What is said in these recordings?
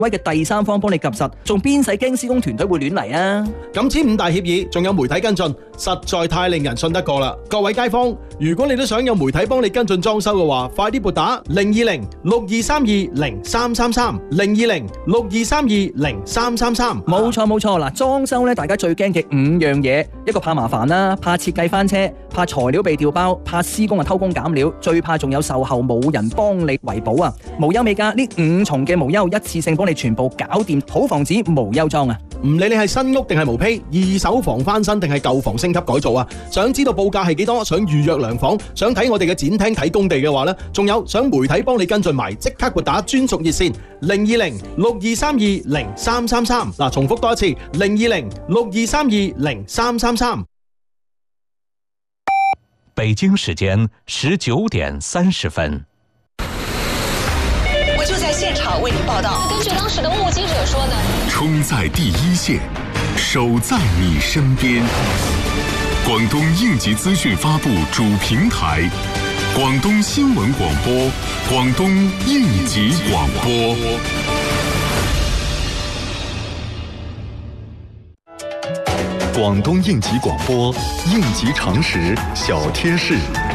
威嘅第三方幫你及實，仲邊使驚施工團隊會亂嚟啊？ 咁簽5大協議，仲有媒體跟進，實在太令人信得過啦！各位街坊，如果你都想有媒體幫你跟進裝修嘅話，快啲撥打020-6232-0333 020-6232-0333。 冇錯，嗱，裝修咧，大家最驚嘅5樣嘢，一個怕麻煩啦，怕設計翻車，怕材料被調包，怕施工偷工減料，最怕仲有售後冇人幫你維保啊！無憂美家呢5重嘅無憂，一次性幫你全部搞掂，好防止無憂裝啊！ 唔理你係新屋定係毛坯，二手房翻新定係舊房升級改造啊！想知道報價係幾多？想預約量房，想睇我哋嘅展廳睇工地嘅話呢，仲有想媒體幫你跟進埋，即刻撥打專屬熱線020-6232-0333。嗱，重複多一次020-6232-0333。 北京時間19點30分。 我就在現場為您報道。根據當時的目擊者說呢， 衝在第一線，守在你身邊。廣東應急資訊發布主平台，廣東新聞廣播，廣東應急廣播。廣東應急廣播，應急常識小貼士。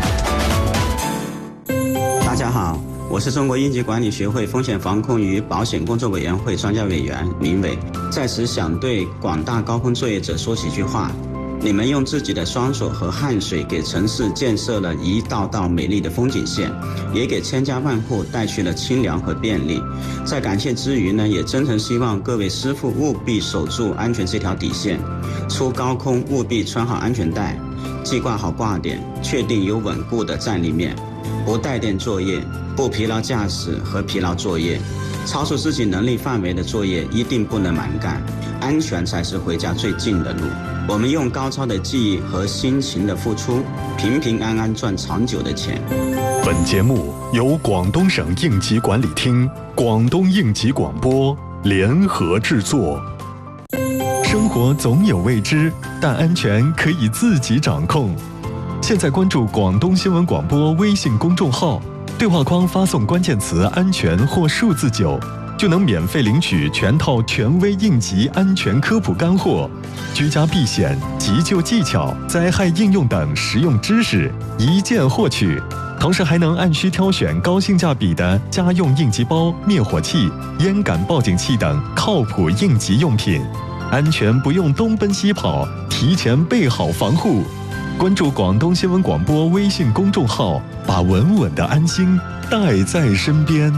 大家好，我是中國應急管理學會風險防控與保險工作委員會專家委員林偉，在此想對廣大高空作業者說幾句話。你們用自己的雙手和汗水給城市建設了一道道美麗的風景線，也給千家萬戶帶去了清涼和便利。在感謝之餘呢，也真誠希望各位師傅務必守住安全這條底線，出高空務必穿好安全帶，繫掛好掛點，確定有穩固的站立面，不帶電作業，不疲勞駕駛和疲勞作業，超出自己能力範圍的作業一定不能蠻幹，安全才是回家最近的路。我們用高超的技藝和辛勤的付出，平平安安賺長久的錢。 本節目由廣東省應急管理廳、廣東應急廣播聯合製作。生活總有未知，但安全可以自己掌控。現在關注廣東新聞廣播微信公眾號，對話框發送關鍵詞安全或數字9，就能免費領取全套權威應急安全科普乾貨，居家避險、急救技巧、災害應用等實用知識一鍵獲取，同時還能按需挑選高性價比的家用應急包、滅火器、煙感報警器等靠譜應急用品，安全不用東奔西跑，提前備好防護。關注廣東新聞廣播微信公眾號，把穩穩的安心帶在身邊。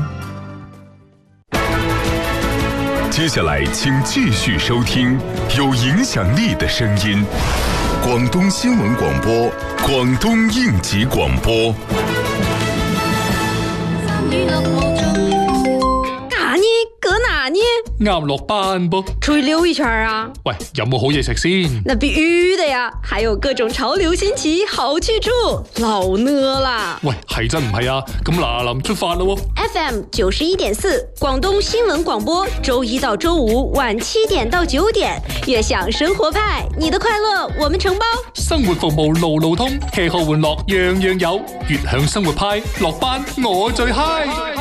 接下來請繼續收聽有影響力的聲音，廣東新聞廣播，廣東應急廣播。 啱落班啵， 出去溜一圈啊！ 喂，有冇好嘢食先？ 那必須的呀，還有各種潮流新奇好去處，老餓啦！ 喂，係真唔係啊？咁嗱臨出發咯 ！FM 91.4，廣東新聞廣播，周一到周五晚7點到9點，悅享生活派，你的快樂我們承包。 生活服務路路通，吃喝玩樂樣樣有，悅享生活派，落班我最嗨。